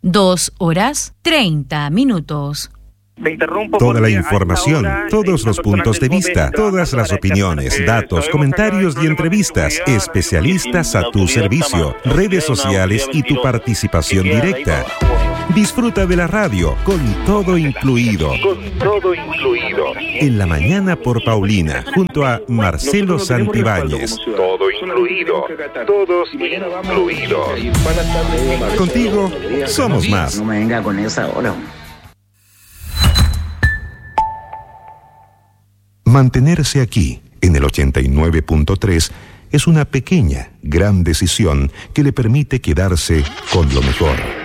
2 horas 30 minutos. Toda la información, todos los puntos de vista, todas las opiniones, datos, comentarios y entrevistas, especialistas a tu servicio, redes sociales y tu participación directa. Disfruta de la radio con todo incluido. En la mañana por Paulina, junto a Marcelo Santibáñez. Todo incluido. Todos incluidos. Contigo somos más. No me venga con esa hora. Mantenerse aquí, en el 89.3, es una pequeña, gran decisión que le permite quedarse con lo mejor.